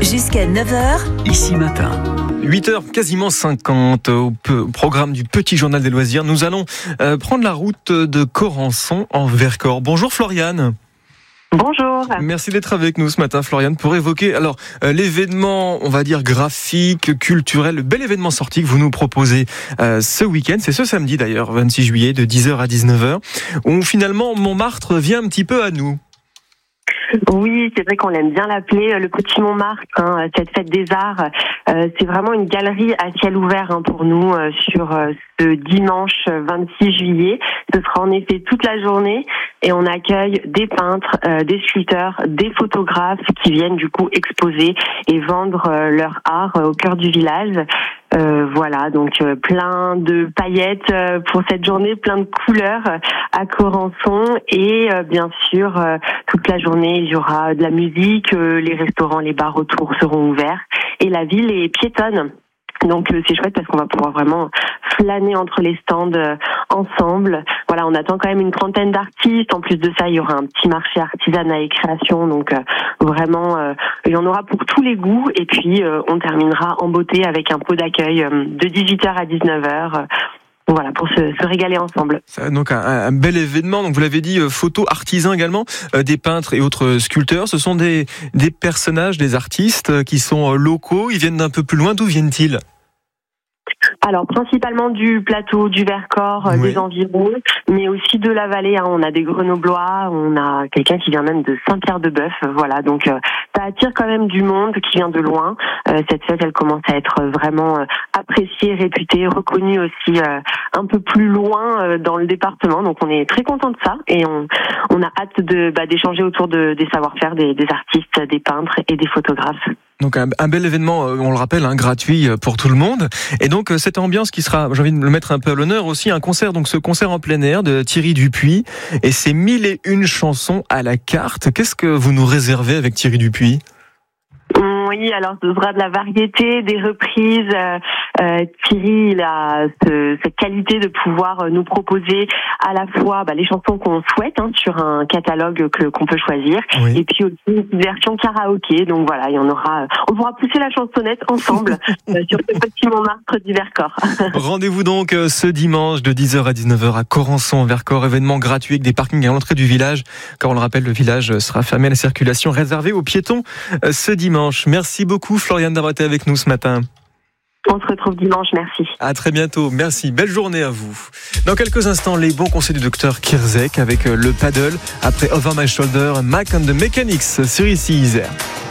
Jusqu'à 9h, Ici Matin. 8h, quasiment 50, au programme du Petit Journal des Loisirs. Nous allons prendre la route de Corançon en Vercors. Bonjour Floriane. Bonjour. Merci d'être avec nous ce matin, Floriane, pour évoquer l'événement, on va dire graphique, culturel, le bel événement sorti que vous nous proposez ce week-end. C'est ce samedi d'ailleurs, 26 juillet, de 10h à 19h, où finalement Montmartre vient un petit peu à nous. Oui, c'est vrai qu'on aime bien l'appeler le Petit Montmartre, cette fête des arts. C'est vraiment une galerie à ciel ouvert pour nous sur ce dimanche 26 juillet. Ce sera en effet toute la journée et on accueille des peintres, des sculpteurs, des photographes qui viennent du coup exposer et vendre leur art au cœur du village. Voilà, donc plein de paillettes pour cette journée, plein de couleurs à Corançon et bien sûr toute la journée il y aura de la musique, les restaurants, les bars autour seront ouverts et la ville est piétonne. Donc c'est chouette parce qu'on va pouvoir vraiment flâner entre les stands ensemble. Voilà, on attend quand même une trentaine d'artistes. En plus de ça, il y aura un petit marché artisanat et création. Donc vraiment, il y en aura pour tous les goûts. Et puis on terminera en beauté avec un pot d'accueil de 18h à 19h. Voilà, pour se régaler ensemble. Donc un bel événement. Donc vous l'avez dit, photos, artisans également, des peintres et autres sculpteurs. Ce sont des personnages, des artistes qui sont locaux. Ils viennent d'un peu plus loin. D'où viennent-ils ? Alors, principalement du plateau du Vercors, Oui. des environs, mais aussi de la vallée. On a des Grenoblois, on a quelqu'un qui vient même de Saint-Pierre-de-Bœuf. Voilà, donc ça attire quand même du monde qui vient de loin. Cette fête, elle commence à être vraiment appréciée, réputée, reconnue aussi un peu plus loin dans le département. Donc, on est très content de ça et on a hâte d'échanger autour des savoir-faire des artistes, des peintres et des photographes. Donc un bel événement, on le rappelle, gratuit pour tout le monde. Et donc cette ambiance qui sera, j'ai envie de le mettre un peu à l'honneur aussi, un concert, donc ce concert en plein air de Thierry Dupuis et ses 1001 chansons à la carte. Qu'est-ce que vous nous réservez avec Thierry Dupuis ? Oui, alors ce sera de la variété, des reprises. Thierry, il a cette qualité de pouvoir nous proposer à la fois les chansons qu'on souhaite sur un catalogue qu'on peut choisir, Oui. et puis aussi une version karaoké. Donc voilà, il y en aura. On pourra pousser la chansonnette ensemble sur ce Petit Montmartre du Vercors. Rendez-vous donc ce dimanche de 10h à 19h à Corançon, Vercors, événement gratuit avec des parkings à l'entrée du village. Car on le rappelle, le village sera fermé à la circulation, réservé aux piétons ce dimanche. Merci beaucoup Floriane d'avoir été avec nous ce matin. On se retrouve dimanche, merci. À très bientôt, merci, belle journée à vous. Dans quelques instants, les bons conseils du docteur Kirzek avec le paddle. Après Over My Shoulder, Mac and the Mechanics sur ici Isère.